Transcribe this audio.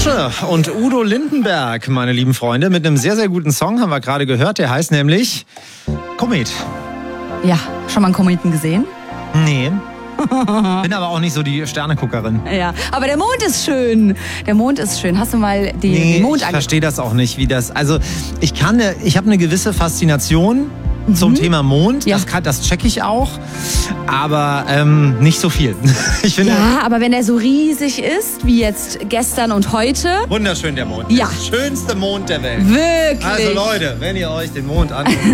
Asche und Udo Lindenberg, meine lieben Freunde, mit einem sehr, sehr guten Song haben wir gerade gehört. Der heißt nämlich Komet. Ja, schon mal einen Kometen gesehen? Nee. Bin aber auch nicht so die Sterneguckerin. Ja, aber der Mond ist schön. Der Mond ist schön. Hast du mal den Mond angeguckt? Ich verstehe das auch nicht, wie das... Also ich habe eine gewisse Faszination zum Thema Mond. Ja. Das checke ich auch. Aber nicht so viel. Ich finde, ja, aber wenn er so riesig ist, wie jetzt gestern und heute... Wunderschön, der Mond. Ja. Der schönste Mond der Welt. Wirklich. Also Leute, wenn ihr euch den Mond anguckt...